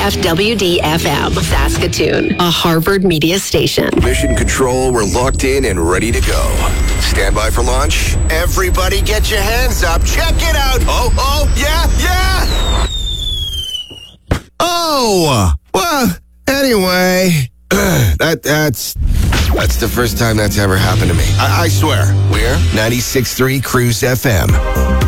KFWD-FM, Saskatoon, a Harvard media station. Mission Control, we're locked in and ready to go. Stand by for launch. Everybody get your hands up. Check it out. Oh, yeah. Oh, well, anyway, that's the first time that's ever happened to me. I swear. We're 96.3 Cruise FM.